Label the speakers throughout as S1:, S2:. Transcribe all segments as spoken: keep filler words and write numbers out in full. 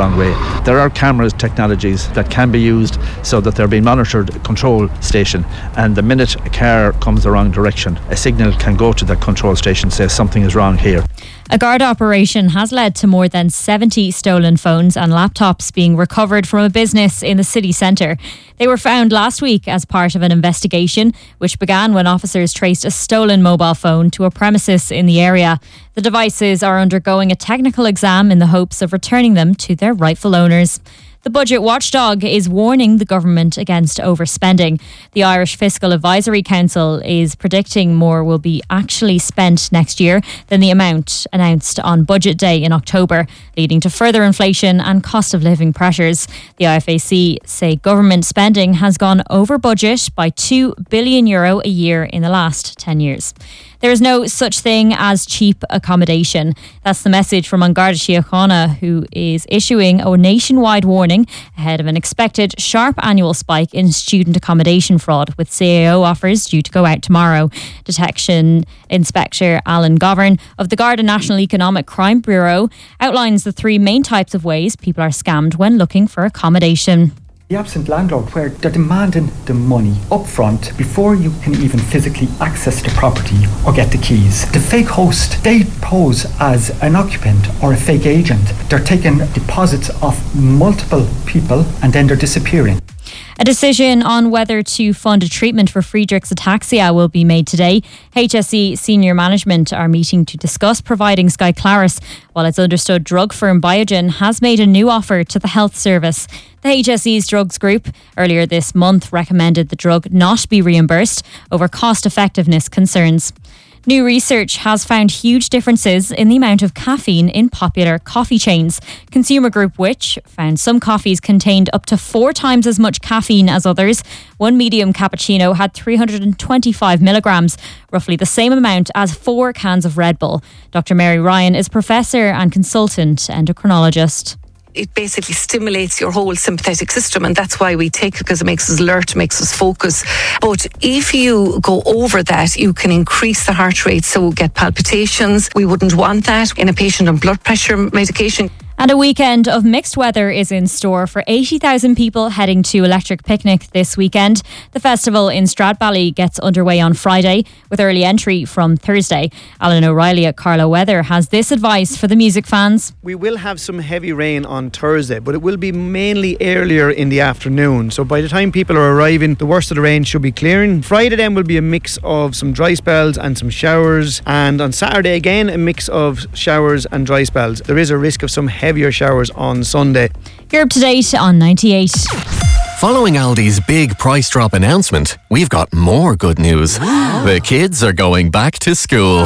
S1: wrong way. There are cameras technologies that can be used so that they're being monitored at a control station, and the minute a car comes the wrong direction, a signal can go to that control station and say something is wrong here.
S2: A Garda operation has led to more than seventy stolen phones and laptops being recovered from a business in the city centre. They were found last week as part of an investigation which began when officers traced a stolen mobile phone to a premises in the area. The devices are undergoing a technical exam in the hopes of returning them to their rightful owners. The budget watchdog is warning the government against overspending. The Irish Fiscal Advisory Council is predicting more will be actually spent next year than the amount announced on Budget Day in October, leading to further inflation and cost of living pressures. The I F A C say government spending has gone over budget by two billion euro a year in the last ten years. There is no such thing as cheap accommodation. That's the message from An Garda Síochána, who is issuing a nationwide warning ahead of an expected sharp annual spike in student accommodation fraud, with C A O offers due to go out tomorrow. Detection Inspector Alan Govern of the Garda National Economic Crime Bureau outlines the three main types of ways people are scammed when looking for accommodation.
S3: The absent landlord, where they're demanding the money up front before you can even physically access the property or get the keys. The fake host, they pose as an occupant or a fake agent. They're taking deposits off multiple people and then they're disappearing.
S2: A decision on whether to fund a treatment for Friedreich's ataxia will be made today. H S E senior management are meeting to discuss providing Skyclarys, while its understood drug firm Biogen has made a new offer to the health service. The H S E's drugs group earlier this month recommended the drug not be reimbursed over cost effectiveness concerns. New research has found huge differences in the amount of caffeine in popular coffee chains. Consumer Group Which found some coffees contained up to four times as much caffeine as others. One medium cappuccino had three hundred twenty-five milligrams, roughly the same amount as four cans of Red Bull. Doctor Mary Ryan is professor and consultant endocrinologist.
S4: It basically stimulates your whole sympathetic system, and that's why we take it, because it makes us alert, makes us focus. But if you go over that, you can increase the heart rate, so get palpitations. We wouldn't want that in a patient on blood pressure medication.
S2: And a weekend of mixed weather is in store for eighty thousand people heading to Electric Picnic this weekend. The festival in Stradbally gets underway on Friday with early entry from Thursday. Alan O'Reilly at Carlow Weather has this advice for the music fans.
S5: We will have some heavy rain on Thursday, but it will be mainly earlier in the afternoon. So by the time people are arriving, the worst of the rain should be clearing. Friday then will be a mix of some dry spells and some showers. And on Saturday again, a mix of showers and dry spells. There is a risk of some heavy heavier showers on Sunday.
S2: You're up to date on ninety-eight.
S6: Following Aldi's big price drop announcement, we've got more good news. The kids are going back to school.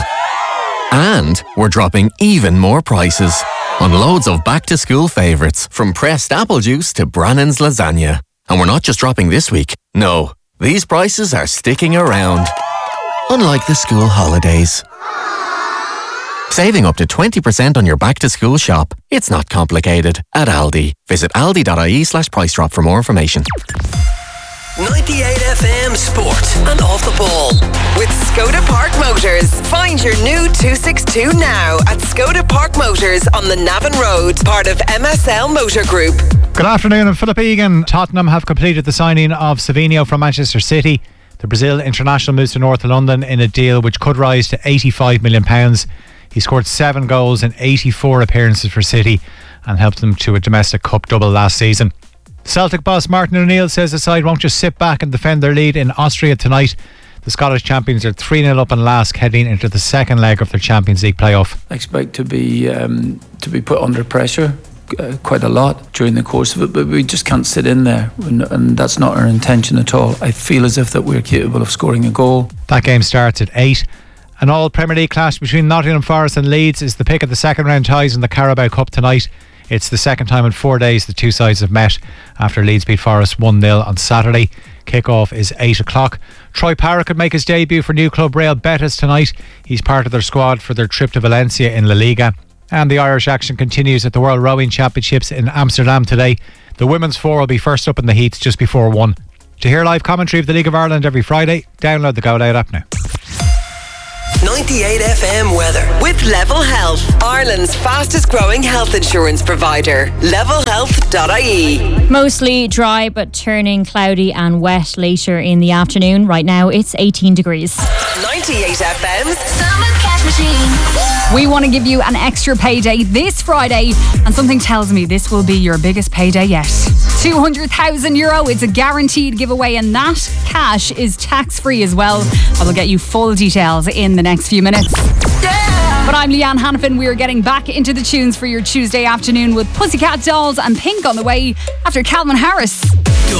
S6: And we're dropping even more prices on loads of back to school favourites, from pressed apple juice to Brannan's lasagna. And we're not just dropping this week. No, these prices are sticking around. Unlike the school holidays. Saving up to twenty percent on your back-to-school shop. It's not complicated at Aldi. Visit aldi.ie slash price drop for more information.
S7: ninety-eight F M Sport and Off the Ball with Skoda Park Motors. Find your new two sixty-two now at Skoda Park Motors on the Navan Road, part of M S L Motor Group.
S8: Good afternoon. I'm Philip Egan. Tottenham have completed the signing of Savinho from Manchester City. The Brazil international moves to North London in a deal which could rise to eighty-five million pounds. He scored seven goals in eighty-four appearances for City and helped them to a domestic cup double last season. Celtic boss Martin O'Neill says the side won't just sit back and defend their lead in Austria tonight. The Scottish champions are three nil up in Lask, heading into the second leg of their Champions League playoff.
S9: I expect to be um, to be put under pressure uh, quite a lot during the course of it, but we just can't sit in there, and, and that's not our intention at all. I feel as if that we're capable of scoring a goal.
S8: That game starts at eight. An all Premier League clash between Nottingham Forest and Leeds is the pick of the second round ties in the Carabao Cup tonight. It's the second time in four days the two sides have met after Leeds beat Forest one nil on Saturday. Kick-off is eight o'clock. Troy Parra could make his debut for new club Real Betis tonight. He's part of their squad for their trip to Valencia in La Liga. And the Irish action continues at the World Rowing Championships in Amsterdam today. The women's four will be first up in the heats just before one. To hear live commentary of the League of Ireland every Friday, download the Go Loud app now.
S7: ninety-eight F M weather with Level Health, Ireland's fastest growing health insurance provider. level health dot I E.
S2: Mostly dry but turning cloudy and wet later in the afternoon. Right now it's eighteen degrees.
S7: ninety-eight F M's
S10: Summer Cash Machine. We want to give you an extra payday this Friday, and something tells me this will be your biggest payday yet. two hundred thousand euro, it's a guaranteed giveaway, and that cash is tax-free as well. I will get you full details in the next few minutes. Yeah. But I'm Leanne Hannafin. We are getting back into the tunes for your Tuesday afternoon with Pussycat Dolls and Pink on the way after Calvin Harris.